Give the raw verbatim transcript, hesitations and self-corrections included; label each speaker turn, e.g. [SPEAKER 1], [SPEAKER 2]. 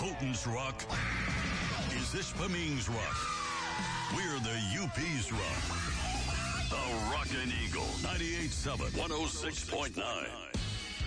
[SPEAKER 1] Houghton's Rock? Is this Paming's Rock? We're the U P's Rock. The Rockin' Eagle, ninety-eight point seven, one oh six point nine.